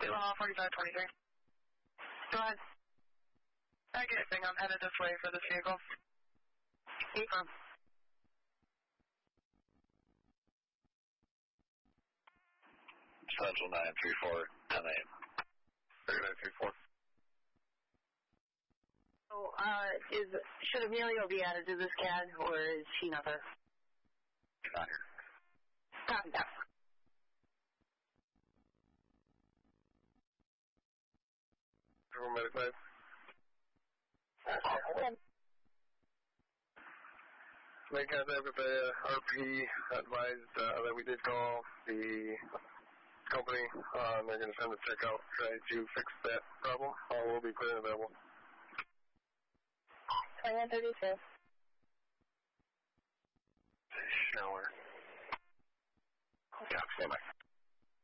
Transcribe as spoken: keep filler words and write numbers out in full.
two one all forty-five twenty-three. Go ahead. I get it, I'm headed this way for this vehicle. Confirm. Central nine three four, ten eight. nine three four. So, uh, is, should Emilio be added to this C A D, or is he not there? Not here. Copy that. Medic five. Make contact with the R P, advised uh, that we did call the company. Uh, they're going to send a check out, try to fix that problem. Uh, we'll be clear and available. twenty-one thirty-two. Shower. Yeah, stand by.